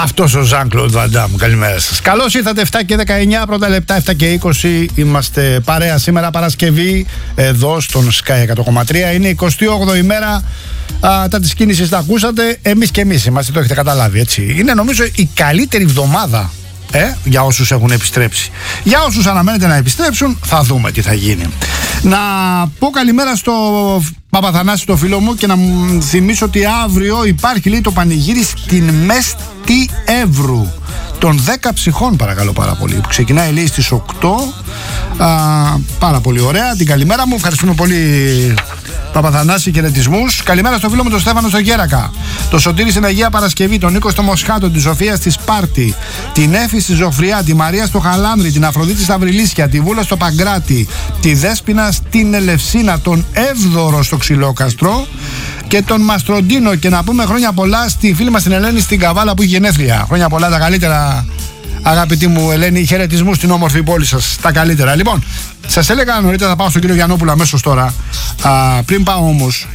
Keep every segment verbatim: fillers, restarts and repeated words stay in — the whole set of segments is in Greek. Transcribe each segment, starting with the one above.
Αυτός ο Ζαν-Κλοντ Βαν Ντάμ. Καλημέρα σας. Καλώς ήρθατε. εφτά και δεκαεννιά πρώτα λεπτά, εφτά και είκοσι. Είμαστε παρέα σήμερα Παρασκευή εδώ στον Sky εκατό κόμμα τρία. Είναι η εικοστή όγδοη ημέρα. Α, τα της κίνησης τα ακούσατε. Εμείς και εμείς είμαστε, το έχετε καταλάβει, έτσι. Είναι νομίζω η καλύτερη εβδομάδα ε, για όσους έχουν επιστρέψει. Για όσους αναμένετε να επιστρέψουν, θα δούμε τι θα γίνει. Να πω καλημέρα στο Παπαθανάση, το φίλο μου, και να μου θυμίσω ότι αύριο υπάρχει, λέει, το πανηγύρι στην Μέστη Εύρου των δέκα ψυχών, παρακαλώ πάρα πολύ, που ξεκινάει, λέει, στις οκτώ. Α, πάρα πολύ ωραία. Την καλημέρα μου, ευχαριστούμε πολύ, Παπαθανάση, χαιρετισμούς. Καλημέρα στο φίλο μου τον Στέφανο στο Γέρακα, το Σωτήρη στην Αγία Παρασκευή, τον Νίκο στο Μοσχάτο, τη Σοφία στη Σπάρτη, την Έφη στη Ζωφριά, τη Μαρία στο Χαλάνδρη, την Αφροδίτη στα Βρυλίσια, τη Βούλα στο Παγκράτη, τη Δέσποινα στην Ελευσίνα, τον Εύδωρο στο Ξυλόκαστρο και τον Μαστροντίνο. Και να πούμε χρόνια πολλά στη φίλη μας την Ελένη στην Καβάλα που έχει γενέθλια. Χρόνια πολλά, τα καλύτερα, αγαπητή μου Ελένη, χαιρετισμού στην όμορφη πόλη σας, τα καλύτερα. Λοιπόν, σας έλεγα νωρίτερα, θα πάω στον κύριο Γιαννόπουλο αμέσως τώρα. Α, πριν πάω όμως,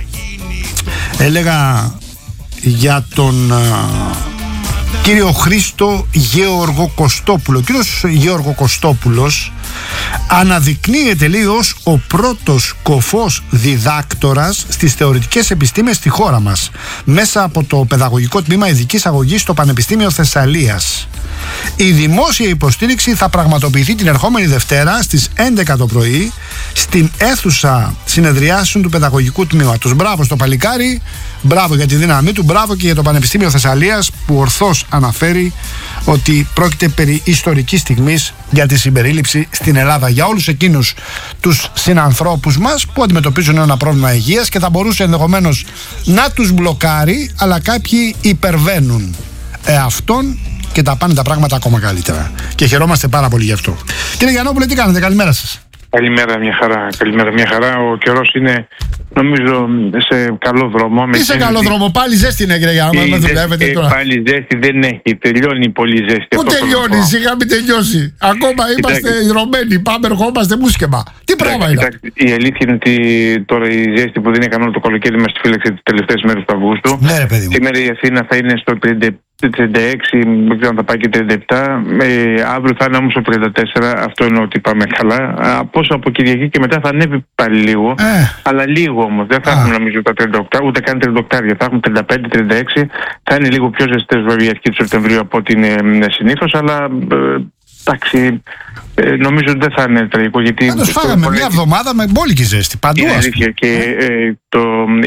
έλεγα για τον α, κύριο Χρήστο Γεωργο Κωστόπουλο. Ο κύριος Γεωργο Κωστόπουλος αναδεικνύεται, λέει, ως ο πρώτος κοφός διδάκτορας στις θεωρητικές επιστήμες στη χώρα μας, μέσα από το Παιδαγωγικό Τμήμα Ειδικής Αγωγής στο Πανεπιστήμιο Θεσσαλίας. Η δημόσια υποστήριξη θα πραγματοποιηθεί την ερχόμενη Δευτέρα στις έντεκα το πρωί στην αίθουσα συνεδριάσεων του Παιδαγωγικού Τμήματος. Μπράβο στο παλικάρι, μπράβο για τη δύναμή του, μπράβο και για το Πανεπιστήμιο Θεσσαλίας που ορθώς αναφέρει ότι πρόκειται περί ιστορικής στιγμής για τη συμπερίληψη στην Ελλάδα για όλους εκείνους τους συνανθρώπους μας που αντιμετωπίζουν ένα πρόβλημα υγείας και θα μπορούσε ενδεχομένως να τους μπλοκάρει, αλλά κάποιοι υπερβαίνουν εαυτόν και τα πάνε τα πράγματα ακόμα καλύτερα. Και χαιρόμαστε πάρα πολύ γι' αυτό. Κύριε Γιαννόπουλε, τι κάνετε, καλημέρα σας. Καλημέρα, μια χαρά. Καλημέρα, μια χαρά. Ο καιρός είναι, νομίζω, σε καλό δρόμο. Τι σε καλό δρόμο, πάλι ζέστη είναι, κύριε Γιαννόπουλε. Ε, τώρα. Πάλι ζέστη δεν έχει, τελειώνει πολύ ζέστη. Πού τελειώνει, σιγά μην τελειώσει. Ακόμα είμαστε ιδρωμένοι, πάμε, ερχόμαστε μουσκεμα. Τι πράγμα είναι. Η αλήθεια είναι ότι τώρα η ζέστη που δεν έκανε όλο το καλοκαίρι μας τη φύλαξε τις τελευταίες μέρες του Αυγούστου. Ναι, παιδί μου. Σήμερα η Αθήνα θα είναι στο τριάντα έξι, δεν ξέρω αν θα πάει και τριάντα επτά. Ε, αύριο θα είναι όμως στο τριάντα τέσσερα. Αυτό είναι ότι πάμε καλά. Πόσο από Κυριακή και μετά θα ανέβει πάλι λίγο. Ε. Αλλά λίγο όμως. Δεν θα έχουμε, νομίζω, τα τριάντα οκτώ, ούτε καν τριάντα οκτώ. Θα έχουμε τριάντα πέντε τριάντα έξι. Θα είναι λίγο πιο ζεστές, βέβαια, η αρχή του Σεπτεμβρίου από ό,τι είναι συνήθως. Αλλά ε, εντάξει, ε, νομίζω ότι δεν θα είναι τραγικό. Γιατί πάντως φάγαμε το, μια εβδομάδα με μπόλικη ζέστη. Παντού. Είναι αλήθεια. Και ε, το,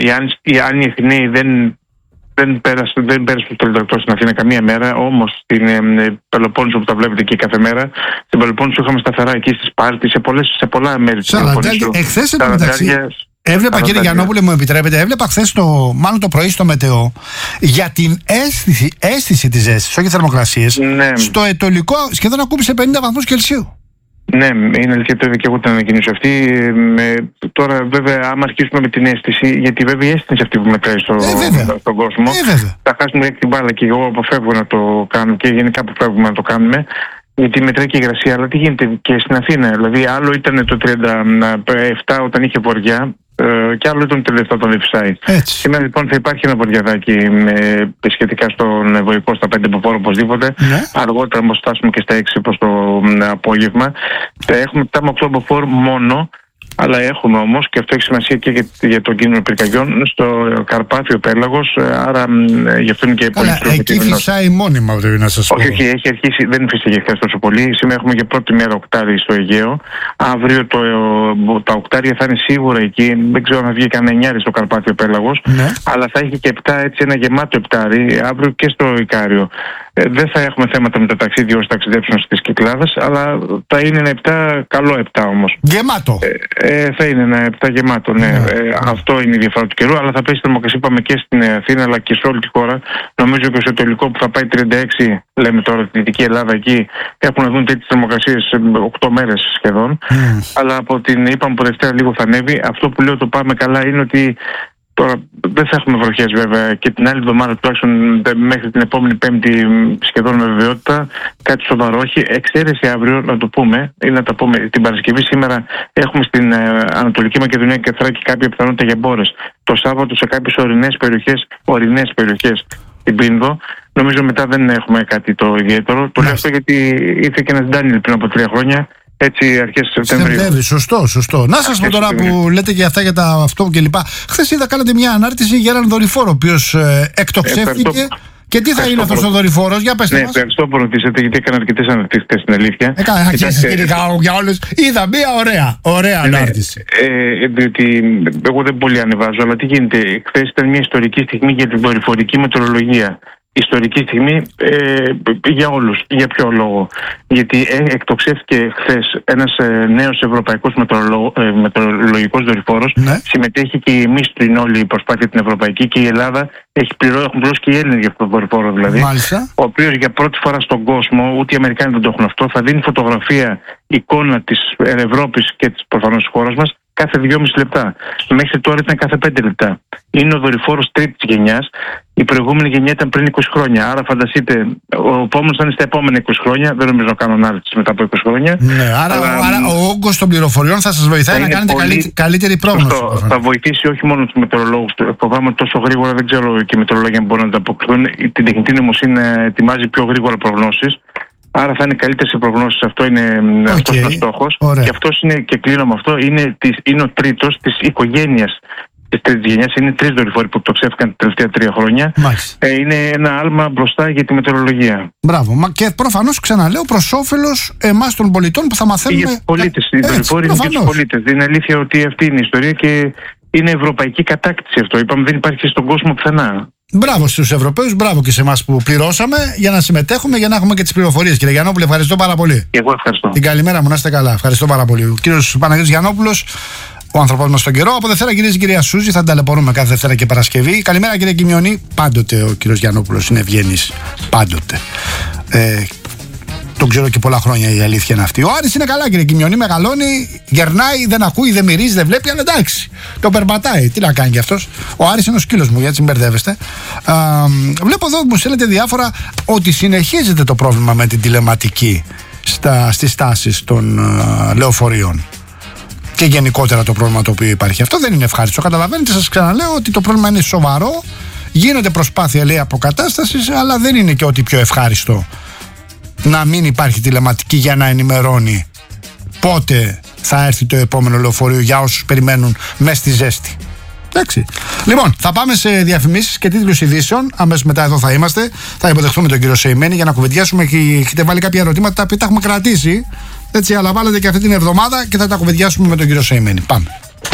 οι Άννοι Αθηναίοι δεν. Δεν πέρασε, δεν πέρασε το τριάντα οκτώ στην Αθήνα καμία μέρα, όμως στην ε, Πελοπόννησο που τα βλέπετε εκεί κάθε μέρα, στην Πελοπόννησο είχαμε σταθερά εκεί στη Σπάρτη, σε, πολλές, σε πολλά μέρη της Πελοπόννησου. Εχθές εντωμεταξύ, έβλεπα, κύριε Γιαννόπουλε, μου επιτρέπετε, έβλεπα χθες, το, μάλλον το πρωί στο Μετεό, για την αίσθηση, αίσθηση της ζέστης, όχι θερμοκρασίες, ναι. Στο Ετωλικό σχεδόν ακούμπησε πενήντα βαθμούς Κελσίου. Ναι, είναι αλήθεια, το είδα και εγώ την ανακοίνωση αυτή. Ε, τώρα, βέβαια, άμα αρχίσουμε με την αίσθηση, γιατί βέβαια η αίσθηση αυτή που μετράει στο, ε, στον κόσμο, ε, θα χάσουμε την μπάλα και εγώ αποφεύγω να το κάνω και γενικά αποφεύγουμε να το κάνουμε. Γιατί μετράει και η υγρασία, αλλά τι γίνεται και στην Αθήνα. Δηλαδή, άλλο ήταν το τριάντα επτά όταν είχε βορειά, ε, και άλλο ήταν το τριάντα επτά όταν δεν φυσάει. Σήμερα λοιπόν θα υπάρχει ένα βοριαδάκι ε, σχετικά στον Βοϊκό στα πέντε μποφόρ οπωσδήποτε. Ναι. Αργότερα όμως φτάσουμε και στα έξι προς το ε, απόγευμα. Θα έχουμε επτά με οκτώ μποφόρ μόνο. Αλλά έχουμε όμως, και αυτό έχει σημασία και για, για τον κίνδυνο πυρκαγιών, στο Καρπάθιο πέλαγος, άρα γι' αυτό είναι και πολύ ψηλό. Εκεί φυσάει μόνιμα, πρέπει να σας πω. Όχι, όχι, έχει αρχίσει, δεν φύσαγε χθες τόσο πολύ. Σήμερα έχουμε για πρώτη μέρα οκτάρι στο Αιγαίο. Αύριο το, τα οκτάρια θα είναι σίγουρα εκεί. Δεν ξέρω αν θα βγει κανένα εννιάρι στο Καρπάθιο πέλαγος. Ναι. Αλλά θα έχει και επτά, έτσι ένα γεμάτο επτάρι αύριο και στο Ικάριο. Ε, δεν θα έχουμε θέματα με τα ταξίδια όσοι ταξιδέψουν στις Κυκλάδες, αλλά θα είναι ένα επτά, καλό επτά όμως. Γεμάτο. Ε, ε, θα είναι ένα επτά γεμάτο, ναι. Yeah. Ε, αυτό είναι η διαφορά του καιρού, αλλά θα πέσει θερμοκρασία, είπαμε, και στην Αθήνα αλλά και σε όλη τη χώρα. Νομίζω και στο τελικό που θα πάει τριάντα έξι, λέμε τώρα, τη Δυτική Ελλάδα, εκεί έχουν να δουν τέτοιες θερμοκρασίες οκτώ μέρες σχεδόν. Mm. Αλλά από την, είπαμε, από Δευτέρα λίγο θα ανέβει. Αυτό που λέω το πάμε καλά είναι ότι τώρα δεν θα έχουμε βροχές βέβαια και την άλλη εβδομάδα, τουλάχιστον μέχρι την επόμενη Πέμπτη, σχεδόν με βεβαιότητα, κάτι σοβαρό. Όχι, εξαίρεση αύριο, να το πούμε, ή να τα πούμε, την Παρασκευή σήμερα έχουμε στην ε, Ανατολική Μακεδονία και Θράκη κάποια πιθανότητα για μπόρες. Το Σάββατο σε κάποιες ορεινές περιοχές, ορεινές περιοχές στην Πίνδο, Νομίζω μετά δεν έχουμε κάτι το ιδιαίτερο. Το λέω αυτό γιατί ήρθε και ένας Ντάνιελ πριν από τρία χρόνια. Έτσι, αρχές Σεπτεμβρίου. Σεπτέμβρη, σωστό, σωστό. Να σας πω τώρα που λέτε και αυτά για τα αυτό και λοιπά. Χθες είδα, κάνατε μια ανάρτηση για έναν δορυφόρο, ο οποίος ε, εκτοξεύτηκε. Ε, και τι θα είναι αυτός ο δορυφόρος, για πέστε ναι, μας. Ευχαριστώ που ρωτήσατε, γιατί έκανα αρκετές αναρτήσεις στην αλήθεια. Έκανα αρκετές για όλους. Είδα μια ωραία, ωραία ανάρτηση. Ε, διότι εγώ δεν πολύ ανεβάζω, αλλά τι γίνεται. Χθες ήταν μια ιστορική στιγμή για την δορυφορική μετεωρολογία. Ιστορική στιγμή ε, για όλους. Για ποιο λόγο? Γιατί ε, εκτοξεύτηκε χθες ένας ε, νέος ευρωπαϊκός μετεωρολο, ε, μετεωρολογικός δορυφόρος. Ναι. Συμμετέχει και εμείς στην όλη προσπάθεια την ευρωπαϊκή, και η Ελλάδα έχει πληρώ, έχουν πληρώσει και οι Έλληνες για αυτό το δορυφόρο δηλαδή. Μάλιστα. Ο οποίος για πρώτη φορά στον κόσμο, ούτε οι Αμερικάνοι δεν το έχουν αυτό, θα δίνει φωτογραφία, εικόνα της Ευρώπης και της προφανώς χώρας μας κάθε δυόμιση λεπτά. Μέχρι τώρα ήταν κάθε πέντε λεπτά. Είναι ο δορυφόρος τρίτης γενιάς. Η προηγούμενη γενιά ήταν πριν είκοσι χρόνια. Άρα φανταστείτε, ο επόμενος θα είναι στα επόμενα είκοσι χρόνια. Δεν νομίζω να κάνω ανάλυση μετά από είκοσι χρόνια. Ναι, άρα, αλλά, άρα ο όγκος των πληροφοριών θα σας βοηθάει να κάνετε πολύ... καλύ, καλύτερη πρόγνωση. Αυτό, θα βοηθήσει όχι μόνο τους μετεωρολόγους. Φοβάμαι τόσο γρήγορα, δεν ξέρω και οι μετεωρολόγοι αν μπορούν να ανταποκριθούν. Την τεχνητή νοημοσύνη ετοιμάζει πιο γρήγορα προγνώσεις. Άρα θα είναι καλύτερες οι προγνώσεις. Αυτό είναι okay. αυτός ο στόχος. Και αυτός είναι, και κλείνω με αυτό, είναι, της, είναι ο τρίτος της οικογένειας της τρίτης γενιάς. Είναι τρεις δορυφόροι που το ψεύτηκαν τα τελευταία τρία χρόνια. Ε, είναι ένα άλμα μπροστά για τη μετεωρολογία. Μπράβο. Μα και προφανώς, ξαναλέω, προς όφελος εμάς των πολιτών που θα μαθαίνουμε. Για τους πολίτες. Οι δορυφόροι είναι για τους πολίτες. Είναι αλήθεια ότι αυτή είναι η ιστορία και είναι ευρωπαϊκή κατάκτηση αυτό. Είπαμε, δεν υπάρχει στον κόσμο πουθενά. Μπράβο στους Ευρωπαίους, μπράβο και σε εμάς που πληρώσαμε για να συμμετέχουμε, για να έχουμε και τις πληροφορίες. Κύριε Γιαννόπουλε, ευχαριστώ πάρα πολύ. Και εγώ ευχαριστώ. Την καλημέρα μου, να είστε καλά. Ευχαριστώ πάρα πολύ. Ο κύριος Παναγιώτης Γιαννόπουλος, ο άνθρωπός μας στον καιρό. Από Δευτέρα, κυρίες και κυρία Σούζη, θα ταλαιπωρούμε κάθε Δευτέρα και Παρασκευή. Καλημέρα, κύριε Κιμιονή. Πάντοτε ο κύριος Γιαννόπουλος είναι ευγενής. Πάντοτε. Ε, Τον ξέρω και πολλά χρόνια, η αλήθεια είναι αυτή. Ο Άρης είναι καλά, κύριε Κιμιονή, μεγαλώνει, γερνάει, δεν ακούει, δεν μυρίζει, δεν βλέπει, αλλά εντάξει. Το περπατάει. Τι να κάνει κι αυτός. Ο Άρης είναι ο σκύλος μου, γιατί μπερδεύεστε. Α, βλέπω εδώ που μου στέλνετε διάφορα ότι συνεχίζεται το πρόβλημα με την τηλεματική στα, στις στάσεις των α, λεωφορείων. Και γενικότερα το πρόβλημα το οποίο υπάρχει. Αυτό δεν είναι ευχάριστο. Καταλαβαίνετε, σας ξαναλέω ότι το πρόβλημα είναι σοβαρό. Γίνεται προσπάθεια, λέει, αποκατάστασης, αλλά δεν είναι και ό,τι πιο ευχάριστο να μην υπάρχει τηλεματική για να ενημερώνει πότε θα έρθει το επόμενο λεωφορείο για όσους περιμένουν μέσα στη ζέστη. Εντάξει. Λοιπόν, θα πάμε σε διαφημίσεις και τίτλους ειδήσεων. Αμέσως μετά εδώ θα είμαστε. Θα υποδεχτούμε τον κύριο Σεϊμένη για να κουβεντιάσουμε. Έχετε βάλει κάποια ερωτήματα τα οποία τα έχουμε κρατήσει. Έτσι, αλλά βάλετε και αυτή την εβδομάδα και θα τα κουβεντιάσουμε με τον κύριο Σεϊμένη. Πάμε.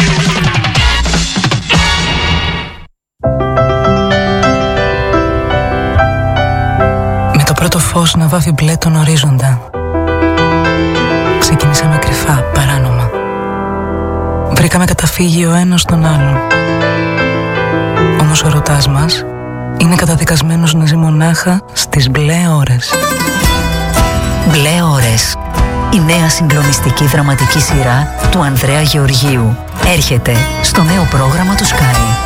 Πρώτο φως να βάφει μπλε τον ορίζοντα. Ξεκινήσαμε κρυφά, παράνομα. Βρήκαμε καταφύγει ο ένας τον άλλον. Όμως ο ερωτάς μας είναι καταδικασμένος να ζει μονάχα στις μπλε ώρες. Μπλε ώρες. Η νέα συγκλονιστική δραματική σειρά του Ανδρέα Γεωργίου έρχεται στο νέο πρόγραμμα του Sky.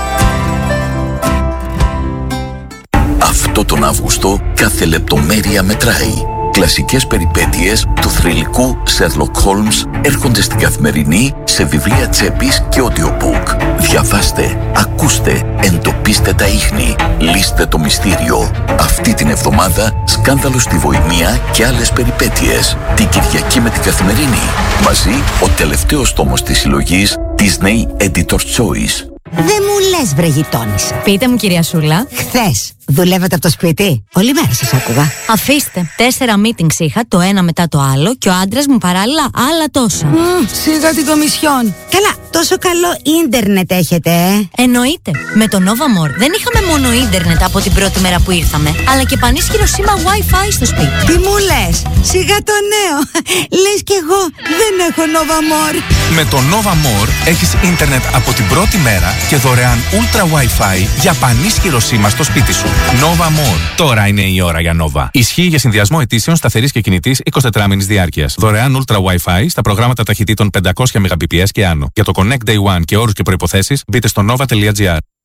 Αυτό τον Αύγουστο κάθε λεπτομέρεια μετράει. Κλασικές περιπέτειες του θρυλικού Sherlock Holmes έρχονται στην Καθημερινή σε βιβλία τσέπης και audiobook. Διαβάστε, ακούστε, εντοπίστε τα ίχνη, λύστε το μυστήριο. Αυτή την εβδομάδα σκάνδαλο στη Βοηνία και άλλες περιπέτειες. Την Κυριακή με την Καθημερινή. Μαζί ο τελευταίος τόμος της συλλογής Disney Editor's Choice. Δεν μου λες, βρε γειτόνισσα. Πείτε μου, κυρία Σούλα. Χθες δουλεύετε από το σπίτι? Όλη μέρα σας άκουγα. Αφήστε. Τέσσερα meetings είχα, το ένα μετά το άλλο, και ο άντρας μου παράλληλα άλλα τόσα. Mm, σιγά την κομισιόν. Καλά, τόσο καλό ίντερνετ έχετε, ε? Εννοείται. Με το Novamor δεν είχαμε μόνο ίντερνετ από την πρώτη μέρα που ήρθαμε, αλλά και πανίσχυρο σήμα Wi-Fi στο σπίτι. Τι μου λες? Σιγά το νέο. Λες κι εγώ δεν έχω Novamor. Με το Novamor έχεις ίντερνετ από την πρώτη μέρα και δωρεάν Ultra Wi-Fi για πανίσχυρο σήμα στο σπίτι σου. Novamor. Τώρα είναι η ώρα για Nova. Ισχύει για συνδυασμό αιτήσεων σταθερής και κινητής εικοσιτετράμηνης διάρκειας. Δωρεάν Ultra Wi-Fi στα προγράμματα ταχυτήτων πεντακόσια Mbps και άνω. Για το Connect Day One και όρους και προϋποθέσεις μπείτε στο nova τελεία gr.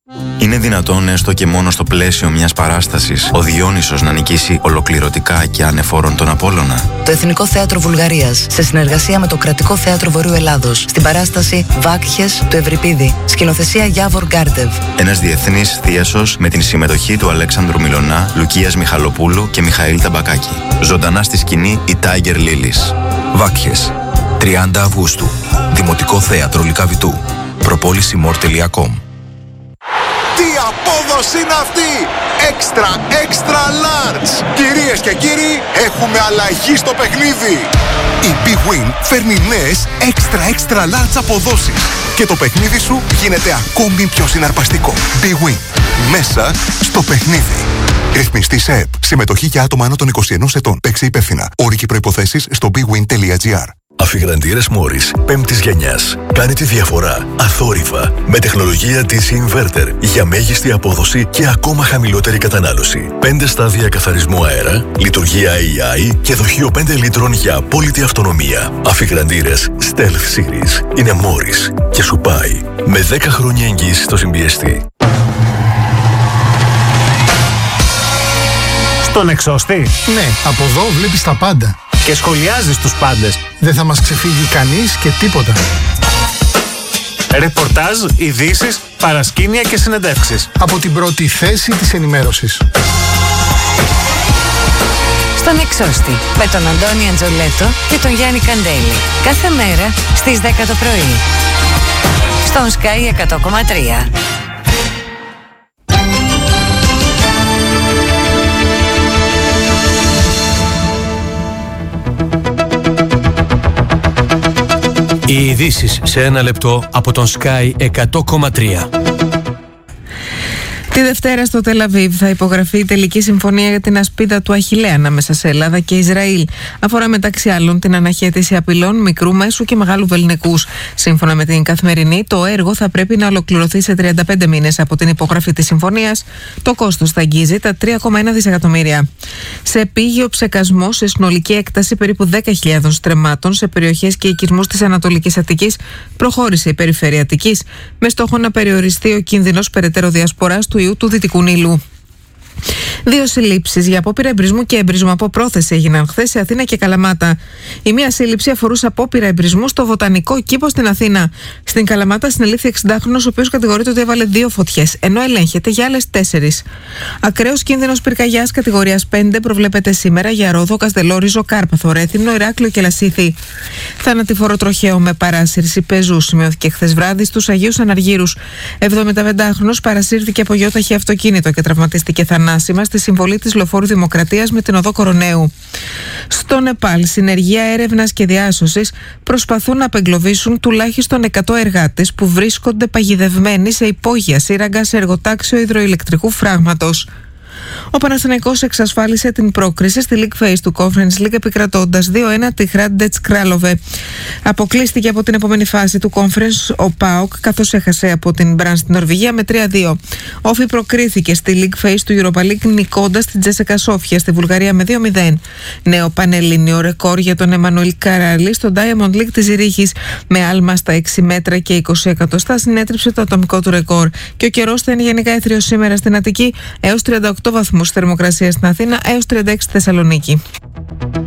Είναι δυνατόν έστω και μόνο στο πλαίσιο μιας παράστασης ο Διόνυσος να νικήσει ολοκληρωτικά και ανεφόρον τον Απόλλωνα? Το Εθνικό Θέατρο Βουλγαρίας, σε συνεργασία με το Κρατικό Θέατρο Βορείου Ελλάδος, στην παράσταση Βάκχες του Ευρυπίδη, σκηνοθεσία Γιάβορ Γκάρντεβ. Ένας διεθνής θίασος με την συμμετοχή του Αλέξανδρου Μιλωνά, Λουκίας Μιχαλοπούλου και Μιχαήλ Ταμπακάκη. Ζωντανά στη σκηνή η Tiger Lilies. Βάκχες, τριάντα Αυγούστου, Δημοτικό Θέατρο Λυκαβητού. προπόληση μορ τελεία κομ. Τι απόδοση είναι αυτή! Extra, extra large! Κυρίες και κύριοι, έχουμε αλλαγή στο παιχνίδι! Η Big Win φέρνει νέες extra, extra large αποδόσεις και το παιχνίδι σου γίνεται ακόμη πιο συναρπαστικό. Big Win. Μέσα στο παιχνίδι. Ρυθμιστή σε ΕΠ. Συμμετοχή για άτομα άνω των είκοσι ενός ετών. Παίξε υπεύθυνα. Όροι και προϋποθέσεις στο big win τελεία gr. Αφιγραντήρες Μόρις πέμπτης γενιάς. Κάνει τη διαφορά αθόρυβα με τεχνολογία ντι σι Inverter για μέγιστη απόδοση και ακόμα χαμηλότερη κατανάλωση. πέντε στάδια καθαρισμού αέρα, λειτουργία έι άι και δοχείο πέντε λίτρων για απόλυτη αυτονομία. Αφιγραντήρες Stealth Series είναι Μόρις και σου πάει με δέκα χρόνια εγγύηση στο συμπιεστή. Στον εξώστη. Ναι, από εδώ βλέπεις τα πάντα. Και σχολιάζεις τους πάντες. Δεν θα μας ξεφύγει κανείς και τίποτα. Ρεπορτάζ, ειδήσεις, παρασκήνια και συνεντεύξεις. Από την πρώτη θέση της ενημέρωσης. Στον εξώστη. Με τον Αντώνη Αντζολέτο και τον Γιάννη Καντέλη. Κάθε μέρα στις δέκα το πρωί. Στον Sky εκατό κόμμα τρία. Οι ειδήσεις σε ένα λεπτό από τον Sky εκατό κόμμα τρία. Τη Δευτέρα στο Τελαβίβ θα υπογραφεί η τελική συμφωνία για την ασπίδα του Αχιλλέα ανάμεσα σε Ελλάδα και Ισραήλ. Αφορά μεταξύ άλλων την αναχέτηση απειλών μικρού, μέσου και μεγάλου βεληνικούς. Σύμφωνα με την Καθημερινή, το έργο θα πρέπει να ολοκληρωθεί σε τριάντα πέντε μήνες από την υπογραφή της συμφωνίας. Το κόστος θα αγγίζει τα τρία κόμμα ένα δισεκατομμύρια. Σε επίγειο ψεκασμό, σε συνολική έκταση περίπου δέκα χιλιάδων στρεμμάτων σε περιοχές και οικισμούς της Ανατολικής Αττικής, προχώρησε η Περιφέρεια Αττικής με στόχο να περιοριστεί ο κίνδυνος περαιτέρω διασποράς του ιού του Δυτικού Νείλου. Δύο συλλήψεις για απόπειρα εμπρισμού και εμπρισμό από πρόθεση έγιναν χθες σε Αθήνα και Καλαμάτα. Η μία σύλληψη αφορούσε απόπειρα εμπρισμού στο Βοτανικό Κήπο στην Αθήνα. Στην Καλαμάτα συνελήφθη εξηντάχρονος, ο οποίος κατηγορείται ότι έβαλε δύο φωτιές, ενώ ελέγχεται για άλλες τέσσερις. Ακραίος κίνδυνος πυρκαγιάς κατηγορίας πέντε προβλέπεται σήμερα για Ρόδο, Καστελόριζο, Κάρπαθο, Ρέθυμνο, Ηράκλειο και Λασίθι. Θανατηφόρο τροχαίο με παράσυρση πεζού σημειώθηκε χθες βράδυ στους Αγίους Αναργύρους. εβδομηνταπεντάχρονος παρασύρθηκε από γιόταχη αυτοκίνητο και τραυματίστηκε θανάσιμα στη συμβολή της Λεωφόρου Δημοκρατίας με την οδό Κοροναίου. Στο Νεπάλ, συνεργεία έρευνας και διάσωσης προσπαθούν να απεγκλωβίσουν τουλάχιστον εκατό εργάτες που βρίσκονται παγιδευμένοι σε υπόγεια σύραγγα σε εργοτάξιο υδροηλεκτρικού φράγματος. Ο Παναθηναϊκός εξασφάλισε την πρόκριση στη League Phase του Conference League επικρατώντας δύο ένα τη Hrádec Králové. Αποκλείστηκε από την επόμενη φάση του Conference ο ΠΑΟΚ, καθώς έχασε από την Μπραν στην Νορβηγία με τρία δύο. Όφι προκρίθηκε στη League Phase του Europa League νικώντας την Τζέσσεκα Σόφια στη Βουλγαρία με δύο μηδέν. Νέο πανελλήνιο ρεκόρ για τον Εμμανουήλ Καράλη στο Diamond League της Ζηρίχης. Με άλμα στα έξι μέτρα και είκοσι εκατοστά συνέτριψε το ατομικό του ρεκόρ. Και ο καιρός θα είναι γενικά έθριος σήμερα στην Αττική, έως τριάντα οκτώ βαθμούς θερμοκρασία στην Αθήνα, έως τριάντα έξι στη Θεσσαλονίκη.